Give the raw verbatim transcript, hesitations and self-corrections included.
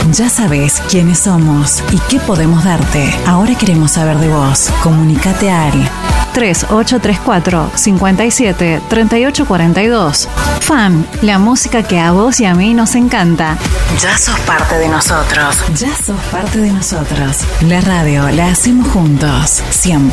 Ya sabes quiénes somos y qué podemos darte. Ahora queremos saber de vos. Comunicate al tres ocho tres cuatro, cinco siete, tres ocho cuatro dos. Fan, la música que a vos y a mí nos encanta. Ya sos parte de nosotros. Ya sos parte de nosotros. La radio la hacemos juntos. Siempre.